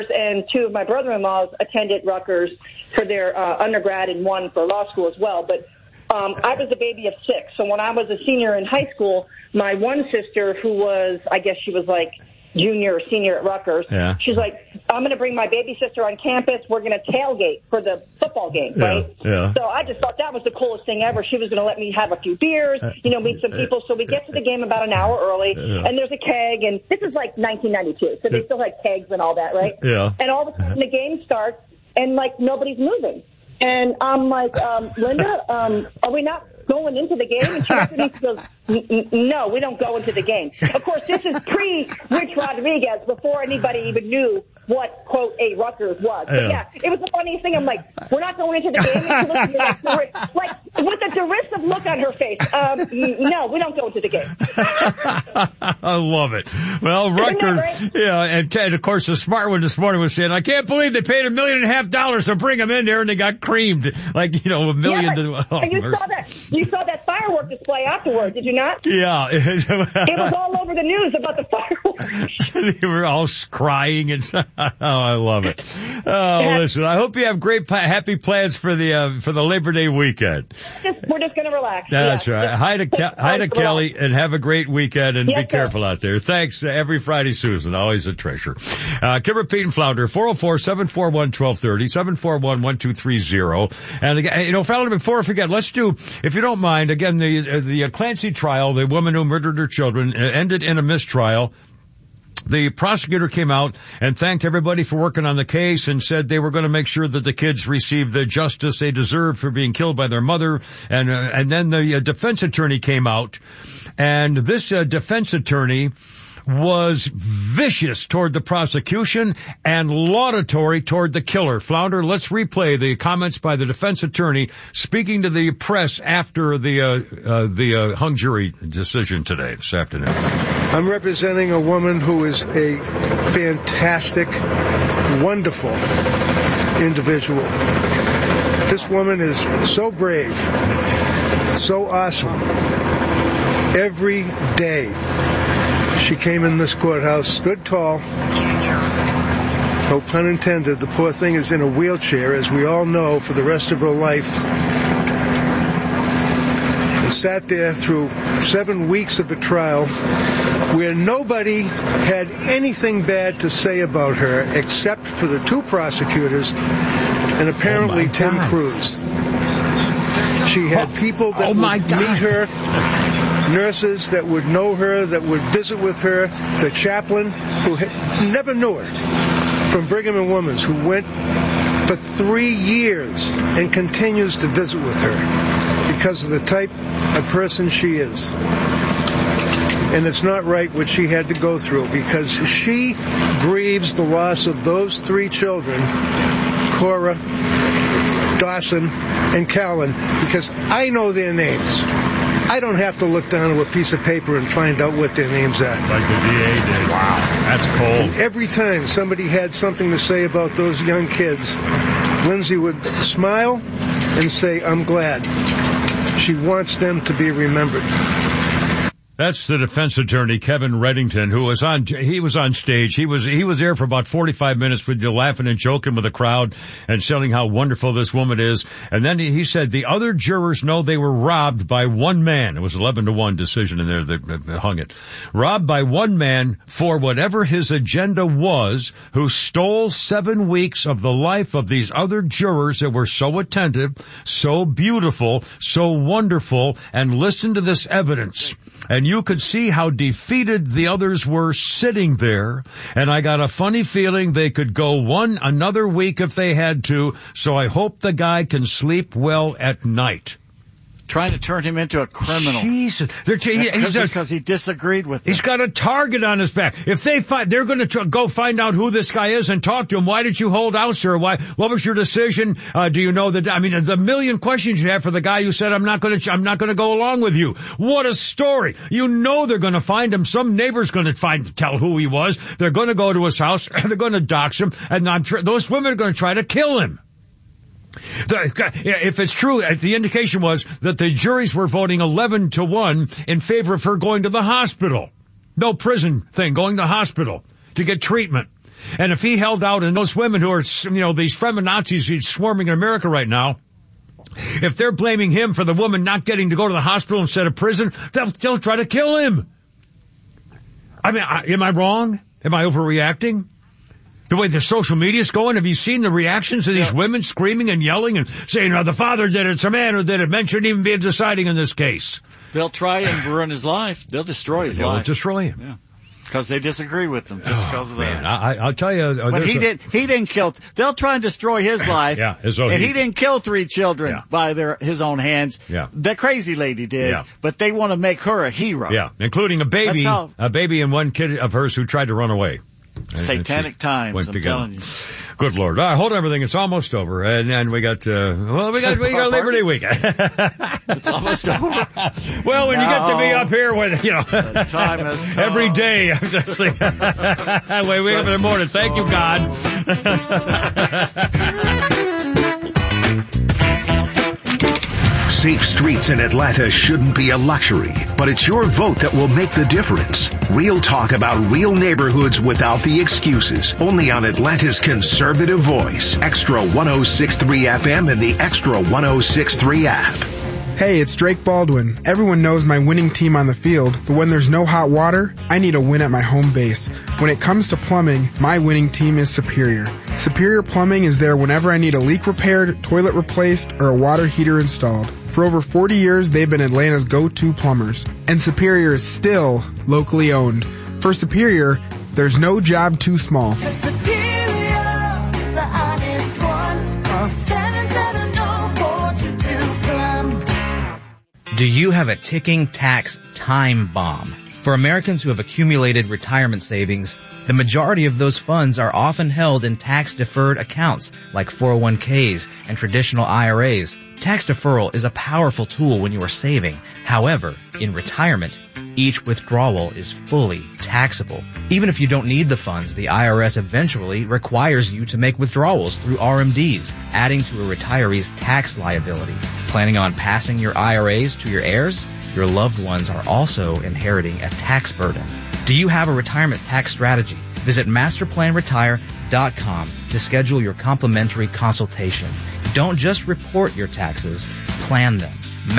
and two of my brother-in-laws attended Rutgers for their undergrad and one for law school as well. But I was a baby of 6. So when I was a senior in high school, my one sister, who was, I guess she was like junior or senior at Rutgers, she's like, I'm going to bring my baby sister on campus. We're going to tailgate for the football game, right? Yeah. So I just thought that was the coolest thing ever. She was going to let me have a few beers, meet some people. So we get to the game about an hour early, and there's a keg, and this is like 1992, so they still had kegs and all that, right? Yeah. And all of a sudden the game starts, and, like, nobody's moving. And I'm like, Linda, are we not going into the game? And she looks at me and she goes, no, we don't go into the game. Of course, this is pre-Rich Rodriguez, before anybody even knew what, quote, a Rutgers was. But yeah, it was the funniest thing. I'm like, we're not going into the game. And she looks at me like with a derisive look on her face. No, we don't go into the game. I love it. Well, Rutgers, right? and of course the smart one this morning was saying, I can't believe they paid $1.5 million to bring them in there and they got creamed. Like, $1 million. You saw that firework display afterward, did you not? Yeah. It was all over the news about the fireworks. They were all crying and stuff. Oh, I love it. Oh, listen, I hope you have great, happy plans for the Labor Day weekend. We're just going to relax. That's right. Hi to Kelly, and have a great weekend, and be careful out there. Thanks every Friday, Susan. Always a treasure. Kimber, Pete, and Flounder, 404-741-1230, 741-1230. And again, Flounder, before I forget, let's do, if you don't mind, again, the Clancy trial, the woman who murdered her children, ended in a mistrial. The prosecutor came out and thanked everybody for working on the case and said they were going to make sure that the kids received the justice they deserved for being killed by their mother. And then the defense attorney came out, and this defense attorney was vicious toward the prosecution and laudatory toward the killer. Flounder, let's replay the comments by the defense attorney speaking to the press after the hung jury decision this afternoon. I'm representing a woman who is a fantastic, wonderful individual. This woman is so brave, so awesome. Every day she came in this courthouse, stood tall, no pun intended. The poor thing is in a wheelchair, as we all know, for the rest of her life. And sat there through 7 weeks of a trial where nobody had anything bad to say about her except for the 2 prosecutors and apparently Tim Cruz. She had people that would meet her, nurses that would know her, that would visit with her, the chaplain who never knew her from Brigham and Women's, who went for 3 years and continues to visit with her because of the type of person she is. And it's not right what she had to go through, because she grieves the loss of those 3 children, Cora, Dawson, and Callan, because I know their names. I don't have to look down at a piece of paper and find out what their names are. Like the DA did. Wow, that's cold. And every time somebody had something to say about those young kids, Lindsay would smile and say, I'm glad. She wants them to be remembered. That's the defense attorney, Kevin Reddington, who was on stage. He was there for about 45 minutes with you, laughing and joking with the crowd and telling how wonderful this woman is. And then he said the other jurors know they were robbed by one man. It was 11-1 decision in there that hung it. Robbed by one man for whatever his agenda was, who stole 7 weeks of the life of these other jurors that were so attentive, so beautiful, so wonderful, and listen to this evidence. And you could see how defeated the others were sitting there. And I got a funny feeling they could go another week if they had to. So I hope the guy can sleep well at night. Trying to turn him into a criminal. Jesus. Because he disagreed with them. He's got a target on his back. If they they're going to go find out who this guy is and talk to him. Why did you hold out, sir? What was your decision? Do you know that? I mean, the million questions you have for the guy who said, I'm not going to go along with you. What a story. You know they're going to find him. Some neighbor's going to tell who he was. They're going to go to his house. They're going to dox him. And those women are going to try to kill him. If it's true, the indication was that the juries were voting 11-1 in favor of her going to the hospital. No prison thing, going to the hospital to get treatment. And if he held out, and those women who are, these feminazis swarming in America right now, if they're blaming him for the woman not getting to go to the hospital instead of prison, they'll try to kill him. I mean, am I wrong? Am I overreacting? The way the social media's going, have you seen the reactions of these women screaming and yelling and saying, the father did it, it's a man who did it, men shouldn't even be deciding in this case. They'll try and ruin his life. They'll destroy his life. They'll destroy him. Yeah. Because they disagree with them, just because of that. Man, I'll tell you. But he didn't kill. They'll try and destroy his life. Yeah, and he didn't kill 3 children by his own hands. Yeah. The crazy lady did. Yeah. But they want to make her a hero. Yeah, including a baby and one kid of hers who tried to run away. Satanic times, I'm telling you. Good Lord. All right, hold everything. It's almost over. And we got Liberty Weekend. It's almost over. Well, when you get to be up here with, the time has come. Every day, I'm just like, wake up in the morning. Thank you, God. Safe streets in Atlanta shouldn't be a luxury, but it's your vote that will make the difference. Real talk about real neighborhoods without the excuses. Only on Atlanta's conservative voice. Extra 106.3 FM and the Extra 106.3 app. Hey, it's Drake Baldwin. Everyone knows my winning team on the field, but when there's no hot water, I need a win at my home base. When it comes to plumbing, my winning team is Superior. Superior Plumbing is there whenever I need a leak repaired, toilet replaced, or a water heater installed. For over 40 years, they've been Atlanta's go-to plumbers. And Superior is still locally owned. For Superior, there's no job too small. For Superior, the honest one, call 770-422 Plum. Do you have a ticking tax time bomb? For Americans who have accumulated retirement savings, the majority of those funds are often held in tax-deferred accounts like 401ks and traditional IRAs. Tax deferral is a powerful tool when you are saving. However, in retirement, each withdrawal is fully taxable. Even if you don't need the funds, the IRS eventually requires you to make withdrawals through RMDs, adding to a retiree's tax liability. Planning on passing your IRAs to your heirs? Your loved ones are also inheriting a tax burden. Do you have a retirement tax strategy? Visit masterplanretire.com to schedule your complimentary consultation. Don't just report your taxes, plan them.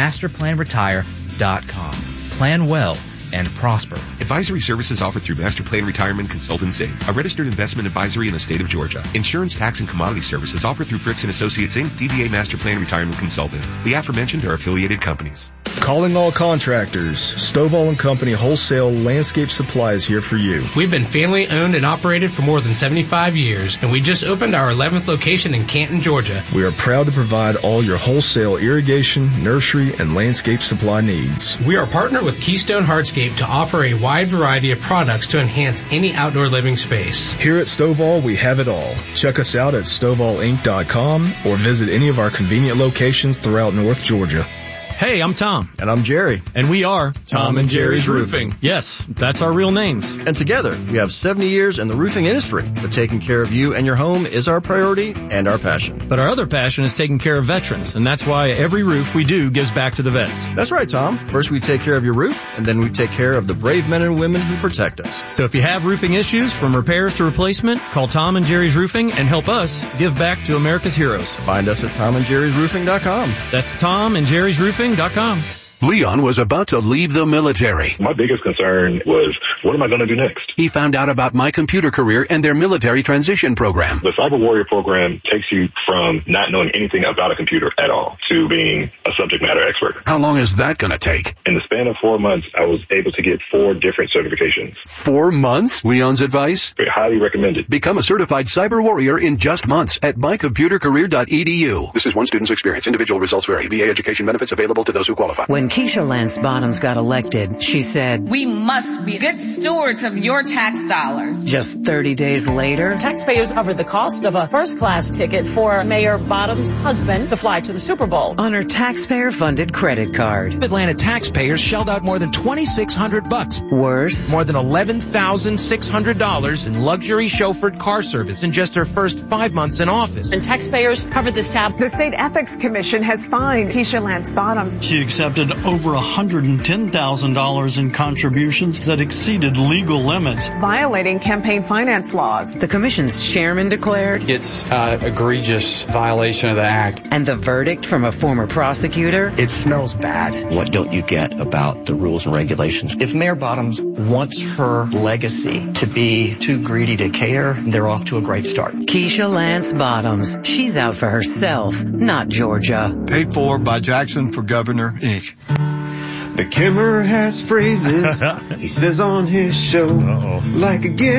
masterplanretire.com. Plan well and prosper. Advisory services offered through Master Plan Retirement Consultants, Inc., a registered investment advisory in the state of Georgia. Insurance, tax, and commodity services offered through Fricks & Associates, Inc., DBA Master Plan Retirement Consultants. The aforementioned are affiliated companies. Calling all contractors. Stovall & Company Wholesale Landscape Supply is here for you. We've been family owned and operated for more than 75 years, and we just opened our 11th location in Canton, Georgia. We are proud to provide all your wholesale irrigation, nursery, and landscape supply needs. We are partnered with Keystone Hardscape to offer a wide variety of products to enhance any outdoor living space. Here at Stovall, we have it all. Check us out at StovallInc.com or visit any of our convenient locations throughout North Georgia. Hey, I'm Tom. And I'm Jerry. And we are Tom and Jerry's Roofing. Yes, that's our real names. And together, we have 70 years in the roofing industry. But taking care of you and your home is our priority and our passion. But our other passion is taking care of veterans, and that's why every roof we do gives back to the vets. That's right, Tom. First we take care of your roof, and then we take care of the brave men and women who protect us. So if you have roofing issues, from repairs to replacement, call Tom and Jerry's Roofing and help us give back to America's heroes. Find us at TomandJerry'sRoofing.com. That's TomandJerry'sRoofing.com. Leon was about to leave the military. My biggest concern was, what am I going to do next? He found out about My Computer Career and their military transition program. The Cyber Warrior program takes you from not knowing anything about a computer at all to being a subject matter expert. How long is that going to take? In the span of 4 months, I was able to get 4 different certifications. 4 months? Leon's advice? Highly recommended. Become a certified cyber warrior in just months at mycomputercareer.edu. This is one student's experience. Individual results vary. VA education benefits available to those who qualify. When Keisha Lance Bottoms got elected, she said, "We must be good stewards of your tax dollars." Just 30 days later, taxpayers covered the cost of a first-class ticket for Mayor Bottoms' husband to fly to the Super Bowl on her taxpayer-funded credit card. Atlanta taxpayers shelled out more than $2,600. Worse, more than $11,600 in luxury chauffeured car service in just her first 5 months in office. And taxpayers covered this tab. The State Ethics Commission has fined Keisha Lance Bottoms. She accepted over $110,000 in contributions that exceeded legal limits, violating campaign finance laws. The commission's chairman declared it's an egregious violation of the act. And the verdict from a former prosecutor? It smells bad. What don't you get about the rules and regulations? If Mayor Bottoms wants her legacy to be too greedy to care, they're off to a great start. Keisha Lance Bottoms. She's out for herself, not Georgia. Paid for by Jackson for Governor, Inc. The Kimmer has phrases he says on his show, like again.